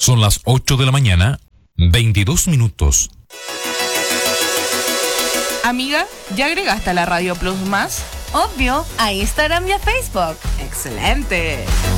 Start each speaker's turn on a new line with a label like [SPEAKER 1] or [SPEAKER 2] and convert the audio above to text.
[SPEAKER 1] Son las 8 de la mañana, 22 minutos.
[SPEAKER 2] Amiga, ¿ya agregaste a la Radio Plus Más?
[SPEAKER 3] Obvio, a Instagram y a Facebook.
[SPEAKER 2] ¡Excelente!